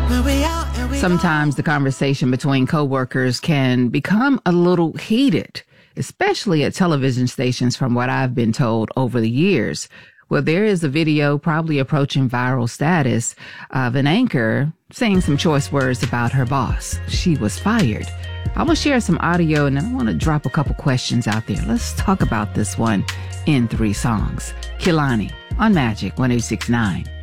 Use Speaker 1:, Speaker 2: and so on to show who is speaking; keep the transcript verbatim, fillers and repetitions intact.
Speaker 1: Sometimes the conversation between coworkers can become a little heated, especially at television stations, from what I've been told over the years. Well, there is a video probably approaching viral status of an anchor saying some choice words about her boss. She was fired. I'm going to share some audio, and then I want to drop a couple questions out there. Let's talk about this one in three songs. Kehlani on Magic one oh six point nine.